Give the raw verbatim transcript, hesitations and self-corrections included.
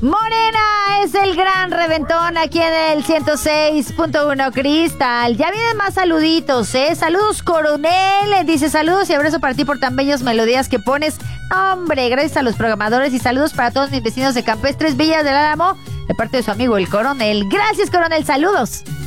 Morena es el gran reventón aquí en el ciento seis punto uno Cristal. Ya vienen más saluditos, ¿eh? Saludos, coronel. Dice saludos y abrazo para ti por tan bellas melodías que pones. Hombre, gracias a los programadores y saludos para todos mis vecinos de Campestres Villas del Álamo de parte de su amigo el coronel. Gracias, coronel. Saludos.